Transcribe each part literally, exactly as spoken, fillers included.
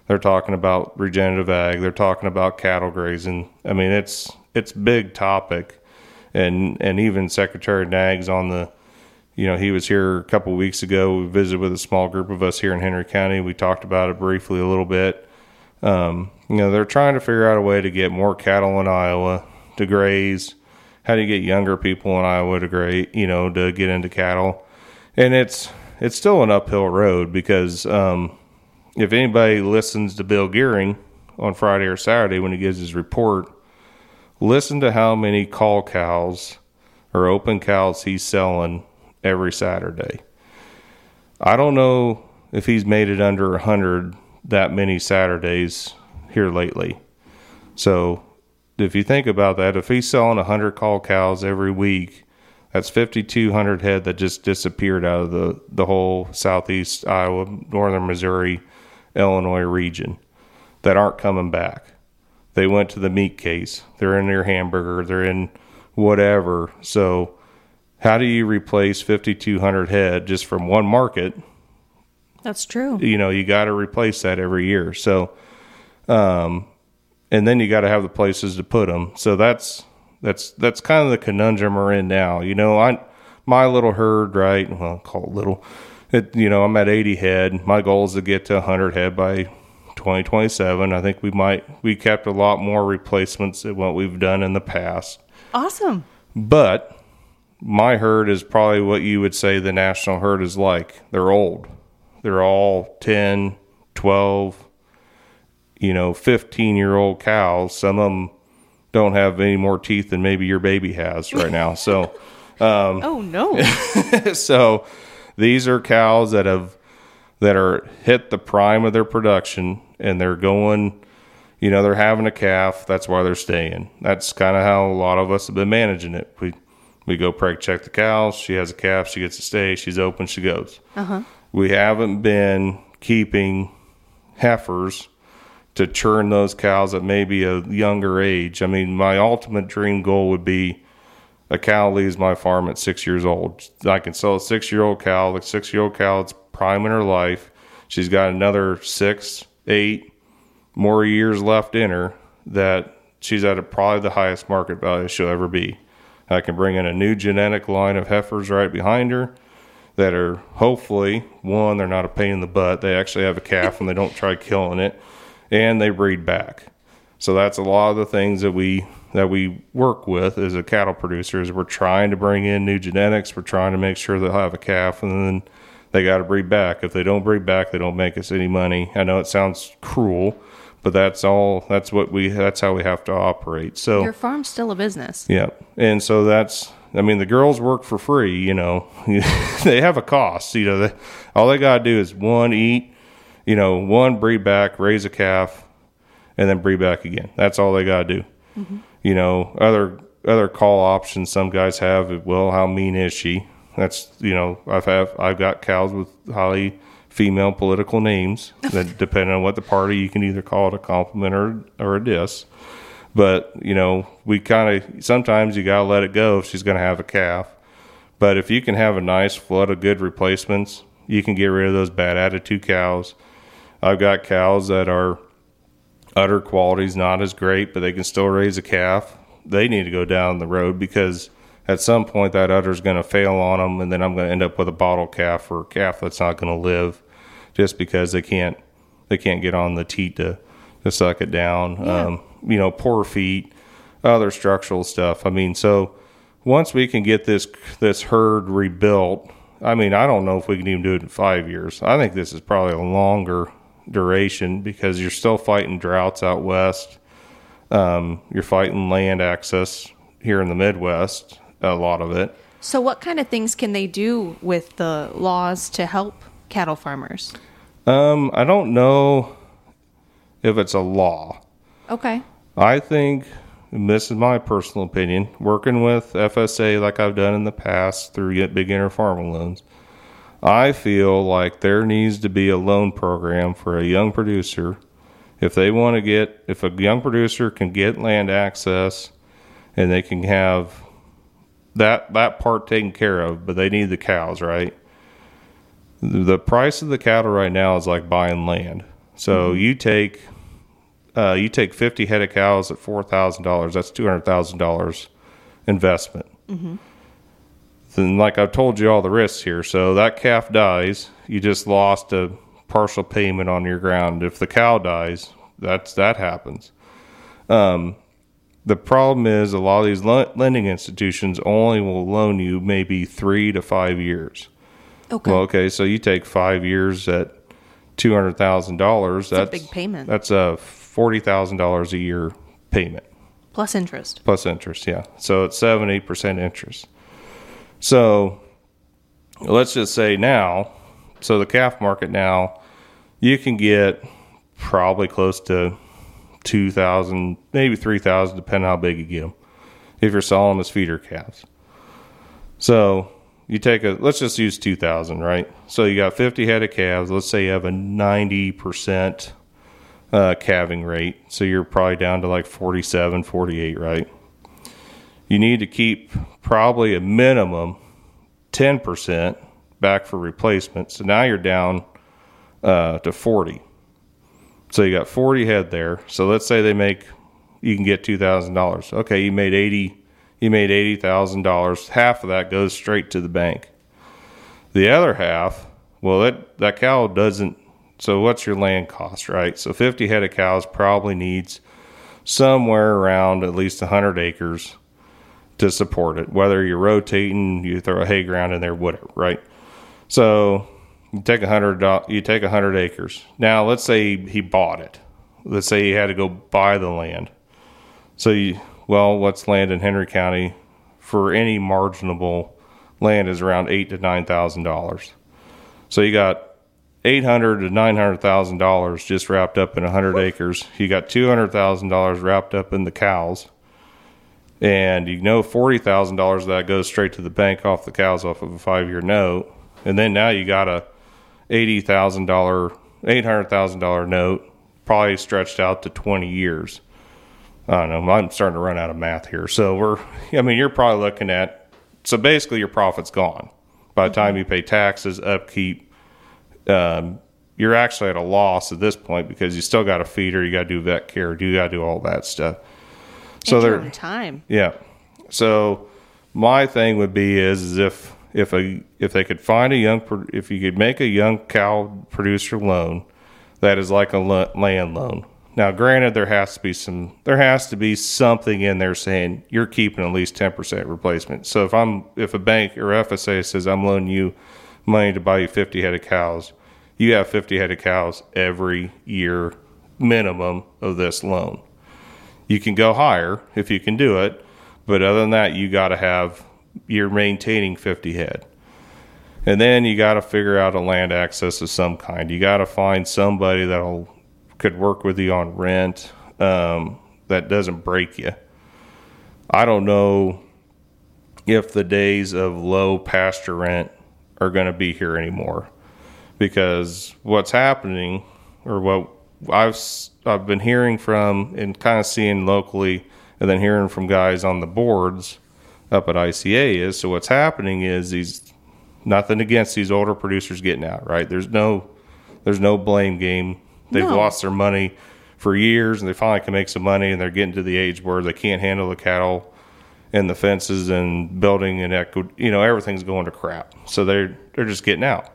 They're talking about regenerative ag. They're talking about cattle grazing. I mean, it's it's big topic, and and even Secretary Nags on the, you know, he was here a couple of weeks ago. We visited with a small group of us here in Henry County. We talked about it briefly a little bit. Um, you know, they're trying to figure out a way to get more cattle in Iowa to graze. How do you get younger people in Iowa to graze, you know, to get into cattle? And it's it's still an uphill road because um, if anybody listens to Bill Gearing on Friday or Saturday when he gives his report, listen to how many call cows or open cows he's selling every Saturday. I don't know if he's made it under one hundred that many Saturdays here lately. So if you think about that, if he's selling one hundred call cows every week, that's fifty-two hundred head that just disappeared out of the, the whole southeast Iowa, northern Missouri, Illinois region that aren't coming back. They went to the meat case. They're in their hamburger. They're in whatever. So how do you replace fifty-two hundred head just from one market? That's true. You know, you got to replace that every year. So, um, and then you got to have the places to put them. So that's that's that's kind of the conundrum we're in now. You know, I my little herd, right? Well, I'll call it little. It, you know, I'm at eighty head. My goal is to get to one hundred head by twenty twenty-seven. I think we might we kept a lot more replacements than what we've done in the past. Awesome. But my herd is probably what you would say the national herd is like. They're old. They're all ten, twelve, you know, fifteen-year-old cows. Some of them don't have any more teeth than maybe your baby has right now. So, um, oh no. So these are cows that have that are hit the prime of their production, and they're going, you know, they're having a calf. That's why they're staying. That's kind of how a lot of us have been managing it. We we go preg check the cows. She has a calf. She gets to stay. She's open. She goes. Uh-huh. We haven't been keeping heifers to churn those cows at maybe a younger age. I mean, my ultimate dream goal would be a cow leaves my farm at six years old. I can sell a six-year-old cow. The six-year-old cow, it's prime in her life. She's got another six, eight more years left in her that she's at a, probably the highest market value she'll ever be. I can bring in a new genetic line of heifers right behind her that are hopefully, one, they're not a pain in the butt. They actually have a calf and they don't try killing it, and they breed back. So that's a lot of the things that we that we work with as a cattle producer is we're trying to bring in new genetics. We're trying to make sure they'll have a calf, and then they got to breed back. If they don't breed back, they don't make us any money. I know it sounds cruel, but that's all. That's what we. That's how we have to operate. So your farm's still a business. Yeah, and so that's. I mean, the girls work for free. You know, they have a cost. You know, they, all they got to do is one eat. You know, one breed back, raise a calf, and then breed back again. That's all they got to do. Mm-hmm. You know, other other call options some guys have. Well, how mean is she? That's, you know, I've have I've got cows with highly female political names that depending on what the party, you can either call it a compliment or or a diss. But, you know, we kind of, sometimes you got to let it go if she's going to have a calf. But if you can have a nice flood of good replacements, you can get rid of those bad attitude cows. I've got cows that are udder quality's not as great, but they can still raise a calf. They need to go down the road because at some point that udder is going to fail on them, and then I'm going to end up with a bottle calf or a calf that's not going to live just because they can't they can't get on the teat to, to suck it down. Yeah. Um, you know, poor feet, other structural stuff. I mean, so once we can get this this herd rebuilt, I mean, I don't know if we can even do it in five years. I think this is probably a longer duration because you're still fighting droughts out west. Um, you're fighting land access here in the Midwest, a lot of it. So what kind of things can they do with the laws to help cattle farmers? Um, I don't know if it's a law. Okay. I think, and this is my personal opinion, working with F S A like I've done in the past through beginner farming loans, I feel like there needs to be a loan program for a young producer. If they want to get, if a young producer can get land access and they can have that, that part taken care of, but they need the cows, right? The price of the cattle right now is like buying land. So mm-hmm. you take uh, you take fifty head of cows at four thousand dollars. That's two hundred thousand dollars investment. Mm-hmm. Then, like I've told you, all the risks here. So that calf dies, you just lost a partial payment on your ground. If the cow dies, that's that happens. Um, the problem is a lot of these lo- lending institutions only will loan you maybe three to five years. Okay. Well, okay, so you take five years at two hundred thousand dollars. That's, that's a big payment. That's a forty thousand dollars a year payment. Plus interest. Plus interest, yeah. So it's seven, eight percent interest. So let's just say now, so the calf market now, you can get probably close to two thousand, maybe three thousand, depending on how big you get them, if you're selling them as feeder calves. So you take a, let's just use two thousand, right? So you got fifty head of calves. Let's say you have a ninety percent uh, calving rate. So you're probably down to like forty-seven, forty-eight, right? You need to keep probably a minimum ten percent back for replacement. So now you're down uh, to forty. So you got forty head there. So let's say they make, you can get two thousand dollars. Okay, you made eighty. You made eighty thousand dollars. Half of that goes straight to the bank. The other half, well, that, that cow doesn't, so what's your land cost, right? So fifty head of cows probably needs somewhere around at least one hundred acres to support it, whether you're rotating, you throw a hay ground in there, whatever, right? So you take a hundred, you take a hundred acres. Now, let's say he bought it. Let's say he had to go buy the land. So you, well, what's land in Henry County for any marginable land is around eight to nine thousand dollars. So you got eight hundred to nine hundred thousand dollars just wrapped up in a hundred acres. You got two hundred thousand dollars wrapped up in the cows. And you know forty thousand dollars of that goes straight to the bank off the cows off of a five-year note. And then now you got a eighty thousand dollars, eight hundred thousand dollars note, probably stretched out to twenty years. I don't know. I'm starting to run out of math here. So we're, I mean, you're probably looking at, so basically your profit's gone. By the time you pay taxes, upkeep, um, you're actually at a loss at this point because you still got a feeder, you got to do vet care, you got to do all that stuff. So there, time. Yeah. So my thing would be is, is if if a if they could find a young if you could make a young cow producer loan that is like a land loan. Now, granted, there has to be some there has to be something in there saying you're keeping at least ten percent replacement. So if I'm if a bank or F S A says I'm loaning you money to buy you fifty head of cows, you have fifty head of cows every year minimum of this loan. You can go higher if you can do it, but other than that, you got to have, you're maintaining fifty head. And then you got to figure out a land access of some kind. You got to find somebody that'll could work with you on rent um, that doesn't break you. I don't know if the days of low pasture rent are going to be here anymore, because what's happening, or what I've I've been hearing from and kind of seeing locally, and then hearing from guys on the boards up at I C A is, so what's happening is these, nothing against these older producers getting out, right? There's no there's no blame game. They've no. lost their money for years, and they finally can make some money, and they're getting to the age where they can't handle the cattle and the fences and building and equi- you know everything's going to crap. So they're they're just getting out.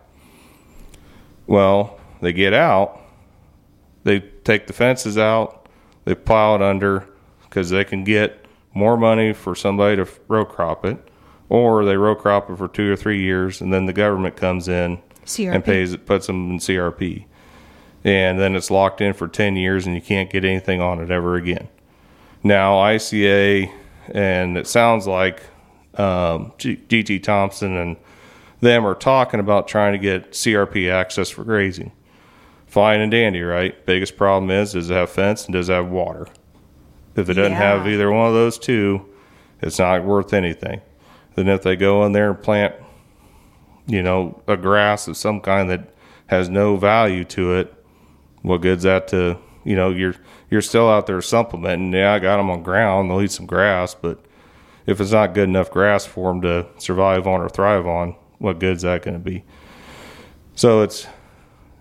Well, they get out. They take the fences out, they plow it under because they can get more money for somebody to row crop it, or they row crop it for two or three years, and then the government comes in C R P. And pays it, puts them in C R P. And then it's locked in for ten years and you can't get anything on it ever again. Now, I C A, and it sounds like um, G T Thompson and them are talking about trying to get C R P access for grazing. Fine and dandy, right? Biggest problem is, does it have fence and does it have water? If it doesn't yeah. have either one of those two, it's not worth anything. Then if they go in there and plant, you know, a grass of some kind that has no value to it, what good's that to, you know, you're you're still out there supplementing. Yeah, I got them on ground, they'll eat some grass, but if it's not good enough grass for them to survive on or thrive on, what good's that going to be? So it's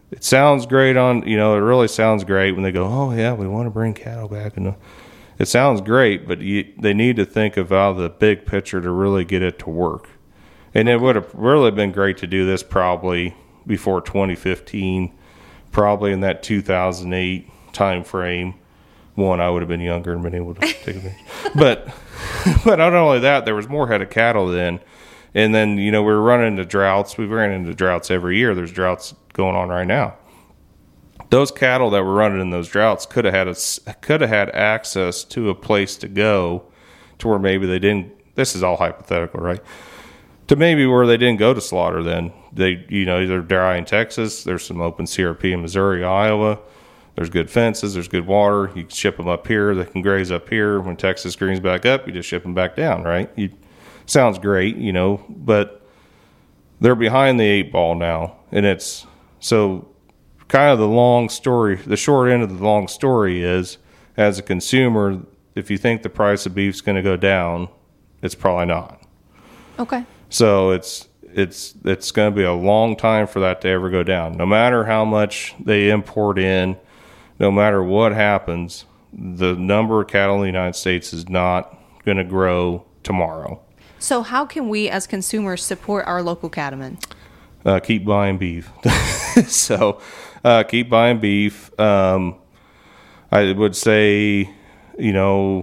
it sounds great on, you know, it really sounds great when they go, oh yeah, we want to bring cattle back. And it sounds great, but you, they need to think about the big picture to really get it to work. And it would have really been great to do this probably before twenty fifteen, probably in that two thousand eight time frame. One, I would have been younger and been able to take advantage. But, but not only that, there was more head of cattle then. And then, you know, we were running into droughts. We ran into droughts every year. There's droughts going on right now. Those cattle that were running in those droughts could have had a, could have had access to a place to go to where maybe they didn't. This is all hypothetical, right? To maybe where they didn't go to slaughter. Then they, you know, they're dry in Texas. There's some open C R P in Missouri, Iowa. There's good fences. There's good water. You can ship them up here. They can graze up here. When Texas greens back up, you just ship them back down, right? You, sounds great, you know, but they're behind the eight ball now, and it's so. Kind of the long story, the short end of the long story is, as a consumer, if you think the price of beef is going to go down, it's probably not. Okay. So it's it's it's going to be a long time for that to ever go down. No matter how much they import in, no matter what happens, the number of cattle in the United States is not going to grow tomorrow. So how can we as consumers support our local cattlemen? Uh, keep buying beef. so... Uh, keep buying beef. Um, I would say, you know,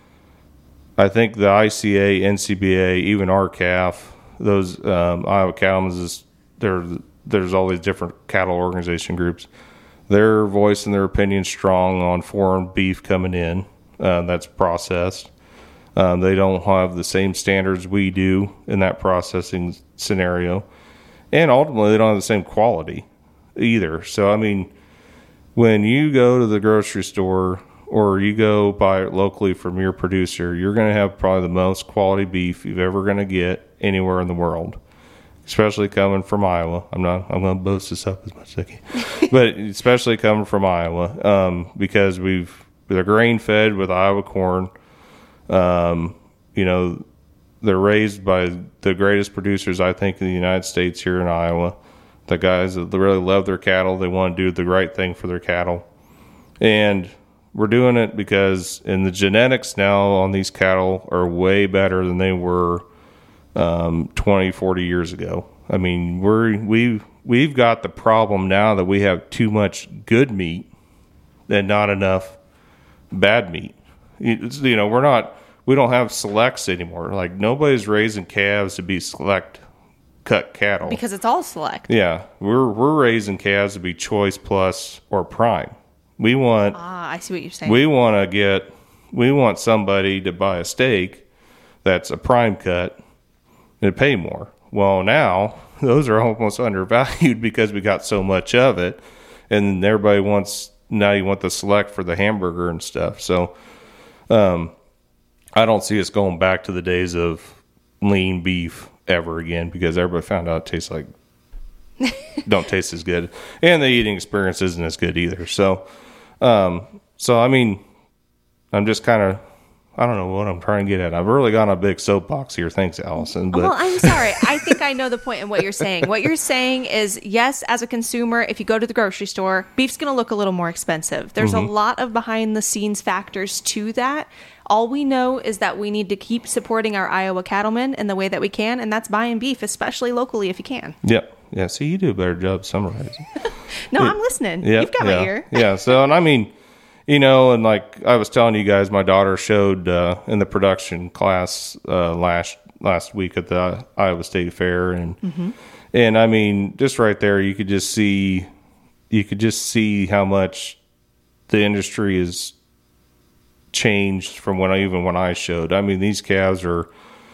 I think the I C A, N C B A, even R C A F, those um, Iowa Cattlemen's, is, there, there's all these different cattle organization groups. They're voicing their opinion strong on foreign beef coming in uh, that's processed. Um, they don't have the same standards we do in that processing scenario. And ultimately, they don't have the same quality either. So, I mean, when you go to the grocery store or you go buy it locally from your producer, you're going to have probably the most quality beef you've ever going to get anywhere in the world, especially coming from Iowa. I'm not, I'm going to boast this up as much as I can, but especially coming from Iowa, um, because we've, they're grain fed with Iowa corn. Um, you know, they're raised by the greatest producers, I think, in the United States here in Iowa. The guys that really love their cattle, they want to do the right thing for their cattle. And we're doing it because in the genetics now on these cattle are way better than they were um, twenty, forty years ago. I mean, we're, we've, we've got the problem now that we have too much good meat and not enough bad meat. It's, you know, we're not, we don't have selects anymore. Like, nobody's raising calves to be select cut cattle because it's all select. Yeah, we're we're raising calves to be choice plus or prime. We want ah, I see what you're saying. We want to get we want somebody to buy a steak that's a prime cut and pay more. Well, now those are almost undervalued because we got so much of it, and everybody wants now you want the select for the hamburger and stuff. So, um, I don't see us going back to the days of lean beef ever again, because everybody found out it tastes like don't taste as good, and the eating experience isn't as good either. So um so I mean, I'm just kind of, I don't know what I'm trying to get at. I've really got on a big soapbox here. Thanks, Allison. But well, I'm sorry. I think I know the point in what you're saying. What you're saying is, yes, as a consumer, if you go to the grocery store, beef's going to look a little more expensive. There's mm-hmm. a lot of behind the scenes factors to that. All we know is that we need to keep supporting our Iowa cattlemen in the way that we can, and that's buying beef, especially locally if you can. Yep. Yeah, see, you do a better job summarizing. no, yeah. I'm listening. Yep. You've got yeah. my ear. yeah, so, and I mean, you know, and like I was telling you guys, my daughter showed uh, in the production class uh, last last week at the Iowa State Fair, and mm-hmm. and I mean, just right there, you could just see, you could just see how much the industry is changed from when I, even when I showed. I mean, these calves are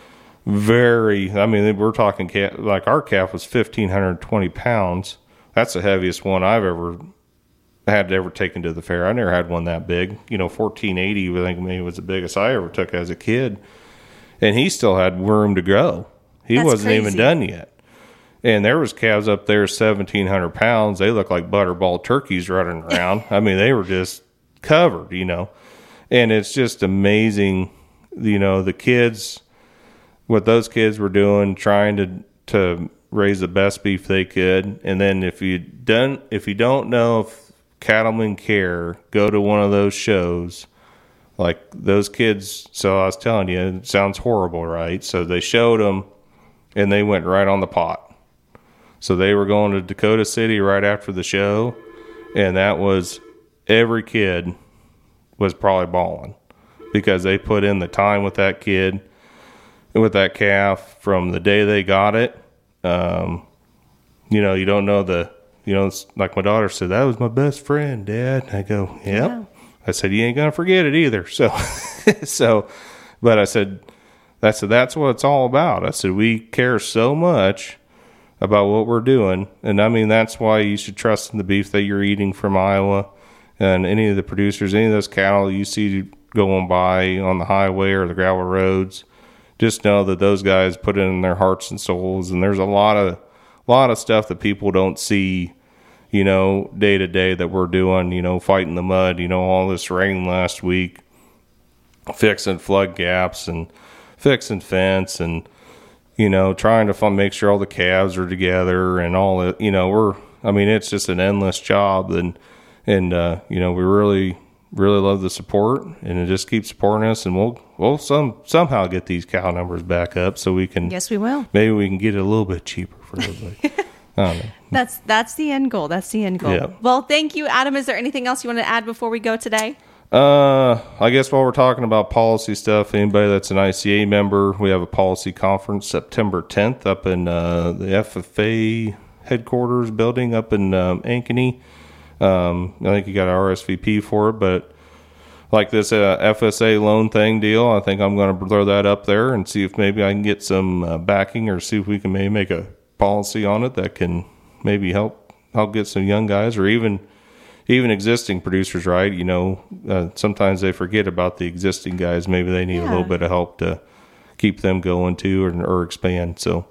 very, I mean, we're talking calf, like our calf was fifteen twenty pounds. That's the heaviest one I've ever had to ever taken to the fair. I never had one that big. You know, fourteen eighty, I think maybe was the biggest I ever took as a kid. And he still had room to grow. He That's wasn't crazy. even done yet. And there was calves up there seventeen hundred pounds. They looked like butterball turkeys running around. I mean, they were just covered, you know. And it's just amazing, you know, the kids, what those kids were doing, trying to to raise the best beef they could. And then if you don't, if you don't know if Cattlemen Care, go to one of those shows. Like those kids, so I was telling you, it sounds horrible, right? So they showed them, and they went right on the pot. So they were going to Dakota City right after the show, and that was, every kid was probably bawling because they put in the time with that kid, with that calf from the day they got it. Um, you know, you don't know the, you know, it's like my daughter said, that was my best friend, Dad. And I go, yep. Yeah. I said, you ain't going to forget it either. So, so, but I said, that's, that's what it's all about. I said, we care so much about what we're doing. And I mean, that's why you should trust in the beef that you're eating from Iowa, and any of the producers, any of those cattle you see going by on the highway or the gravel roads. Just know that those guys put it in their hearts and souls. And there's a lot of, lot of stuff that people don't see, you know, day to day that we're doing, you know, fighting the mud, you know, all this rain last week, fixing flood gaps and fixing fence and, you know, trying to find, make sure all the calves are together and all that, you know, we're, I mean, it's just an endless job. And, and, uh, you know, we really, really love the support, and it just keeps supporting us, and we'll, we'll some, somehow get these cow numbers back up so we can, yes, we will. Maybe we can get it a little bit cheaper for everybody. I don't know. That's that's the end goal. That's the end goal. Yeah. Well, thank you, Adam. Is there anything else you want to add before we go today? Uh, I guess while we're talking about policy stuff, anybody that's an I C A member, we have a policy conference September tenth up in uh, the F F A headquarters building up in um, Ankeny. Um, I think you got an R S V P for it, but like this uh, F S A loan thing deal, I think I'm going to throw that up there and see if maybe I can get some uh, backing, or see if we can maybe make a policy on it that can maybe help help get some young guys, or even even existing producers, right? You know, uh, sometimes they forget about the existing guys. Maybe they need yeah. a little bit of help to keep them going too, or, or expand. So,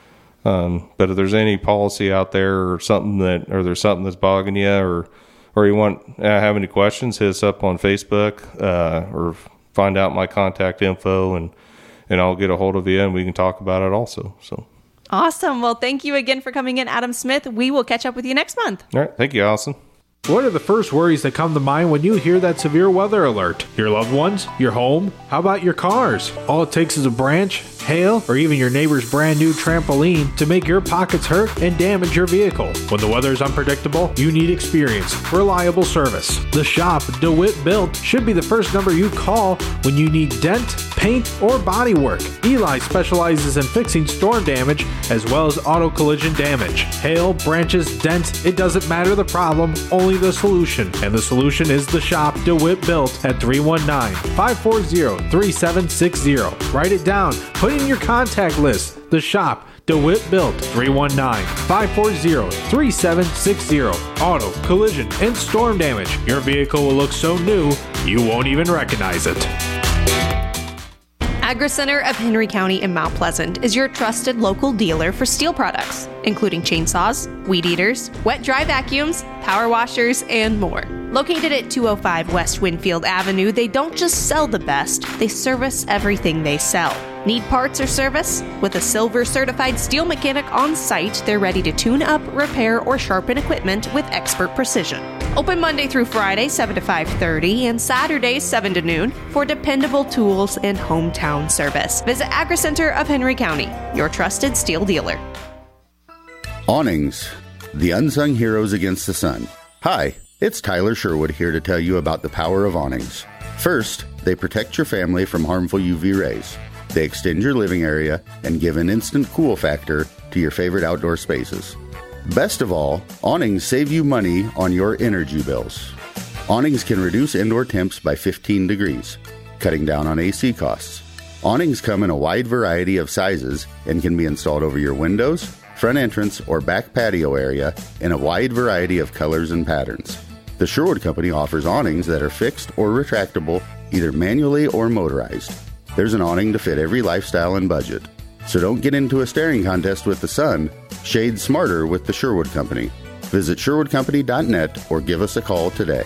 um, but if there's any policy out there or something that, or there's something that's bothering you, or or you want uh, have any questions, hit us up on Facebook, uh, or find out my contact info, and and I'll get a hold of you, and we can talk about it also. So. Awesome. Well, thank you again for coming in, Adam Smith. We will catch up with you next month. All right. Thank you, Allison. What are the first worries that come to mind when you hear that severe weather alert? Your loved ones? Your home? How about your cars? All it takes is a branch, hail, or even your neighbor's brand new trampoline to make your pockets hurt and damage your vehicle. When the weather is unpredictable, you need experience, reliable service. The shop, DeWitt Built, should be the first number you call when you need dent, paint, or body work. Eli specializes in fixing storm damage as well as auto collision damage. Hail, branches, dents, it doesn't matter the problem, only the solution. And the solution is the shop, DeWitt Built, at three one nine, five four zero, three seven six zero. Write it down. Put in your contact list. The shop, DeWitt Built, three one nine, five four zero, three seven six zero. Auto, collision, and storm damage. Your vehicle will look so new, you won't even recognize it. AgriCenter of Henry County in Mount Pleasant is your trusted local dealer for steel products, including chainsaws, weed eaters, wet-dry vacuums, power washers, and more. Located at two oh five West Winfield Avenue, they don't just sell the best, they service everything they sell. Need parts or service? With a Silver certified steel mechanic on site, they're ready to tune up, repair, or sharpen equipment with expert precision. Open Monday through Friday, seven to five thirty, and Saturdays, seven to noon, for dependable tools and hometown service. Visit AgriCenter of Henry County, your trusted steel dealer. Awnings, the unsung heroes against the sun. Hi, it's Tyler Sherwood here to tell you about the power of awnings. First, they protect your family from harmful U V rays. They extend your living area and give an instant cool factor to your favorite outdoor spaces. Best of all, awnings save you money on your energy bills. Awnings can reduce indoor temps by fifteen degrees, cutting down on A C costs. Awnings come in a wide variety of sizes and can be installed over your windows, front entrance, or back patio area in a wide variety of colors and patterns. The Sherwood Company offers awnings that are fixed or retractable, either manually or motorized. There's an awning to fit every lifestyle and budget. So don't get into a staring contest with the sun. Shade smarter with the Sherwood Company. Visit sherwood company dot net or give us a call today.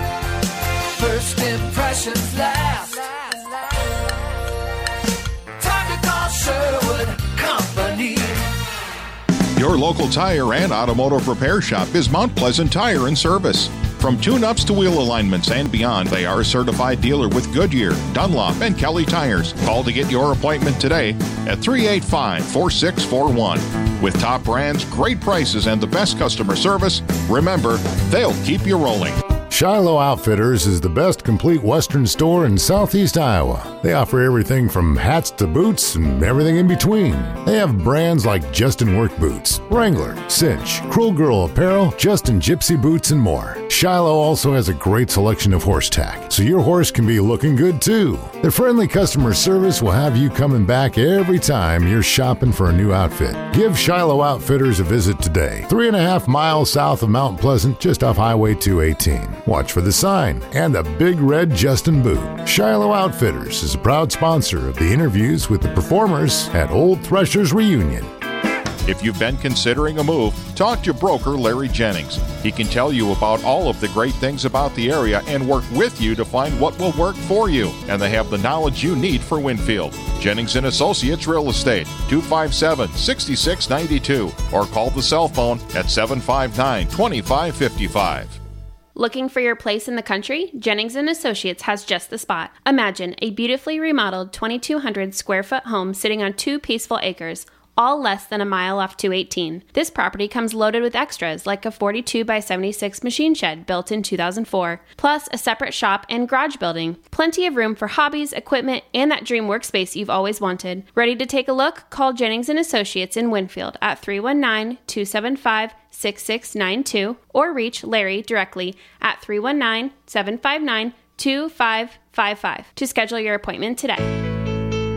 First impressions last. Time to call Sherwood Company. Your local tire and automotive repair shop is Mount Pleasant Tire and Service. From tune-ups to wheel alignments and beyond, they are a certified dealer with Goodyear, Dunlop, and Kelly tires. Call to get your appointment today at three eight five, four six four one. With top brands, great prices, and the best customer service, remember, they'll keep you rolling. Shiloh Outfitters is the best complete Western store in southeast Iowa. They offer everything from hats to boots and everything in between. They have brands like Justin Work Boots, Wrangler, Cinch, Cruel Girl Apparel, Justin Gypsy Boots, and more. Shiloh also has a great selection of horse tack, so your horse can be looking good too. Their friendly customer service will have you coming back every time you're shopping for a new outfit. Give Shiloh Outfitters a visit today. Three and a half miles south of Mount Pleasant, just off Highway two eighteen. Watch for the sign and the big red Justin boot. Shiloh Outfitters is a proud sponsor of the interviews with the performers at Old Threshers Reunion. If you've been considering a move, talk to broker Larry Jennings. He can tell you about all of the great things about the area and work with you to find what will work for you. And they have the knowledge you need for Winfield. Jennings and Associates Real Estate, two five seven, six six nine two, or call the cell phone at seven five nine, two five five five. Looking for your place in the country? Jennings and Associates has just the spot. Imagine a beautifully remodeled twenty-two hundred square foot home sitting on two peaceful acres, all less than a mile off two eighteen. This property comes loaded with extras like a forty-two by seventy-six machine shed built in two thousand four, plus a separate shop and garage building. Plenty of room for hobbies, equipment, and that dream workspace you've always wanted. Ready to take a look? Call Jennings and Associates in Winfield at three one nine, two seven five, six six nine two or reach Larry directly at three one nine, seven five nine, two five five five to schedule your appointment today.